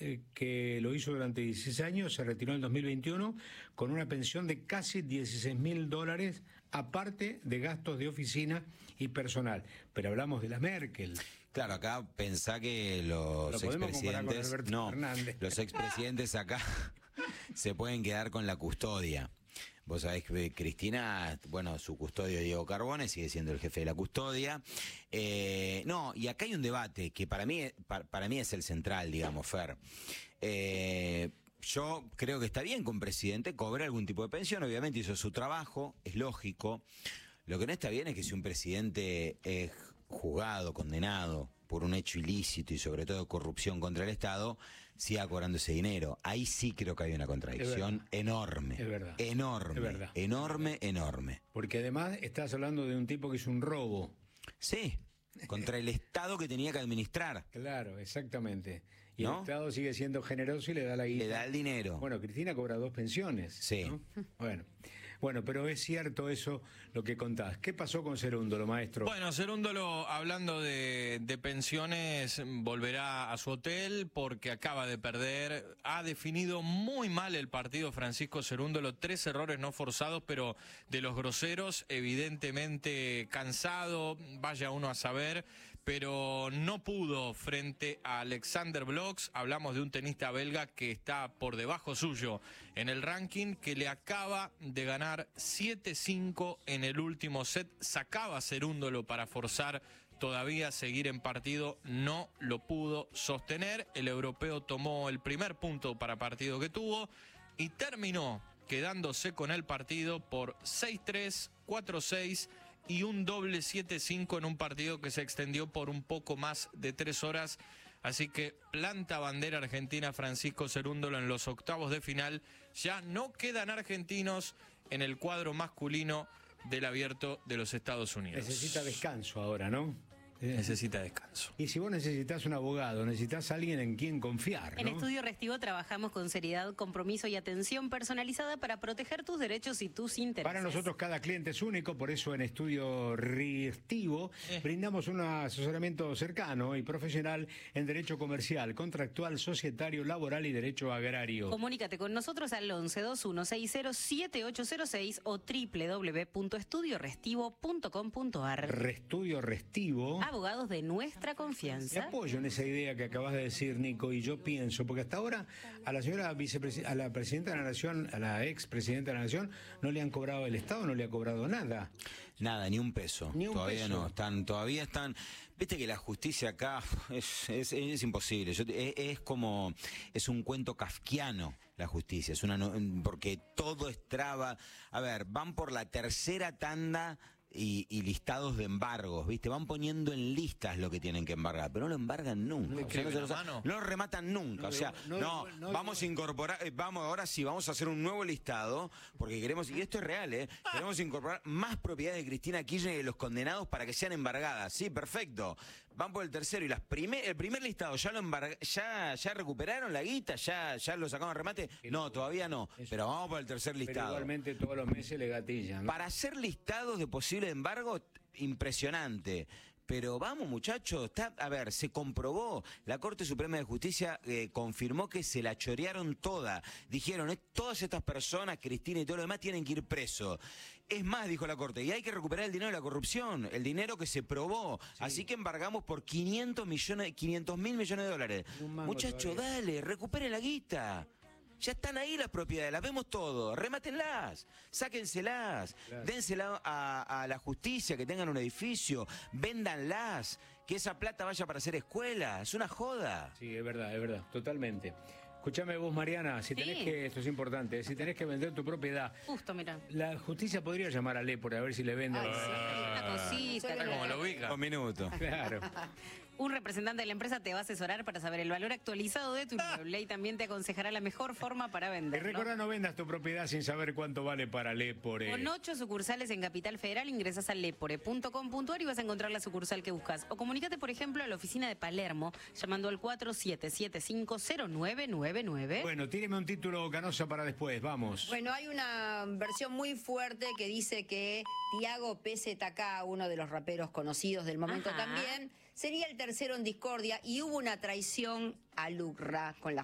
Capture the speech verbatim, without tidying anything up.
eh, que lo hizo durante dieciséis años, se retiró en el dos mil veintiuno con una pensión de casi dieciséis mil dólares, aparte de gastos de oficina y personal. Pero hablamos de la Merkel. Claro, acá pensá que los Lo podemos comparar con expresidentes, Alberto no, Fernández. los expresidentes acá se pueden quedar con la custodia. Vos sabés que Cristina, bueno, su custodio Diego Carbone sigue siendo el jefe de la custodia. Eh, no, y acá hay un debate que para mí, para, para mí es el central, digamos, Fer. Eh, yo creo que está bien que un presidente cobre algún tipo de pensión, obviamente hizo su trabajo, es lógico. Lo que no está bien es que si un presidente es juzgado, condenado por un hecho ilícito y sobre todo corrupción contra el Estado, siga cobrando ese dinero. Ahí sí creo que hay una contradicción enorme. Es verdad. Enorme. Es verdad. Enorme, enorme. Porque además estás hablando de un tipo que hizo un robo. Sí, contra el Estado que tenía que administrar. Claro, exactamente. Y ¿No? el Estado sigue siendo generoso y le da la guita. Le da el dinero. Bueno, Cristina cobra dos pensiones. Sí. ¿No? Bueno, bueno, pero es cierto eso lo que contás. ¿Qué pasó con Cerúndolo, maestro? Bueno, Cerúndolo, hablando de, de pensiones, volverá a su hotel porque acaba de perder. Ha definido muy mal el partido Francisco Cerúndolo. Tres errores no forzados, pero de los groseros, evidentemente cansado, vaya uno a saber, pero no pudo frente a Alexander Blok. Hablamos de un tenista belga que está por debajo suyo en el ranking, que le acaba de ganar siete cinco en el último set. Sacaba Cerúndolo para forzar todavía seguir en partido, no lo pudo sostener. El europeo tomó el primer punto para partido que tuvo y terminó quedándose con el partido por seis tres, cuatro seis y un doble siete cinco en un partido que se extendió por un poco más de tres horas. Así que planta bandera argentina Francisco Cerúndolo en los octavos de final. Ya no quedan argentinos en el cuadro masculino del Abierto de los Estados Unidos. Necesita descanso ahora, ¿no? Necesita descanso. Y si vos necesitas un abogado, necesitas alguien en quien confiar, ¿no? En Estudio Restivo trabajamos con seriedad, compromiso y atención personalizada para proteger tus derechos y tus intereses. Para nosotros cada cliente es único, por eso en Estudio Restivo eh. brindamos un asesoramiento cercano y profesional en derecho comercial, contractual, societario, laboral y derecho agrario. Comunícate con nosotros al once veintiuno sesenta siete ocho cero seis o doble u doble u doble u punto estudio restivo punto com punto ar. Restudio Restivo. Abogados de nuestra confianza. Te apoyo en esa idea que acabas de decir, Nico, y yo pienso, porque hasta ahora a la señora vicepresidenta, a la presidenta de la Nación, a la ex presidenta de la Nación, no le han cobrado, el Estado no le ha cobrado nada. Nada, ni un peso. Ni un todavía peso. no, están, todavía están. Viste que la justicia acá es, es, es imposible. Yo, es, es como, es un cuento kafkiano la justicia, es una, porque todo es traba. A ver, van por la tercera tanda. Y, y listados de embargos, ¿viste? Van poniendo en listas lo que tienen que embargar, pero no lo embargan nunca. ¿No, o sea, no, se lo, mano? no lo rematan nunca. No, o sea, no, no, no, no, vamos no. a incorporar, eh, vamos, ahora sí, vamos a hacer un nuevo listado, porque queremos, y esto es real, ¿eh? Queremos incorporar más propiedades de Cristina Kirchner y de los condenados para que sean embargadas. Sí, perfecto. Van por el tercero y las primer, el primer listado, ¿ya lo embarga, ya, ya recuperaron la guita? ¿Ya, ya lo sacaron a remate? No, todavía no. Eso. Pero vamos por el tercer Pero listado. igualmente todos los meses le gatillan, ¿no? Para hacer listados de posible embargo, impresionante. Pero vamos, muchachos, está, a ver, se comprobó, la Corte Suprema de Justicia eh, confirmó que se la chorearon toda. Dijeron, eh, todas estas personas, Cristina y todo lo demás, tienen que ir presos. Es más, dijo la Corte, y hay que recuperar el dinero de la corrupción, el dinero que se probó. Sí. Así que embargamos por quinientos millones, quinientos mil millones de dólares. Muchachos, dale, recupere la guita. Ya están ahí las propiedades, las vemos todo, remátenlas, sáquenselas, claro. Dénselas a, a la justicia, que tengan un edificio, véndanlas, que esa plata vaya para hacer escuela, es una joda. Sí, es verdad, es verdad, totalmente. Escúchame vos, Mariana, si tenés sí. que, esto es importante, si tenés que vender tu propiedad. Justo, mira. La justicia podría llamar a Lepore a ver si le vende. Ay, sí, una cosita. Está como lo ubica. Un minuto. Claro. Un representante de la empresa te va a asesorar para saber el valor actualizado de tu inmueble y también te aconsejará la mejor forma para venderlo. Y recuerda, no vendas tu propiedad sin saber cuánto vale para Lepore. Con ocho sucursales en Capital Federal, ingresas a lepore punto com punto ar y vas a encontrar la sucursal que buscas. O comunícate, por ejemplo, a la oficina de Palermo, llamando al cuatro siete siete cinco cero nueve nueve nueve. Bueno, tíreme un título, Canosa, para después, vamos. Bueno, hay una versión muy fuerte que dice que Tiago P Z K, uno de los raperos conocidos del momento, ajá, también, sería el tercero en discordia y hubo una traición a Lucra con la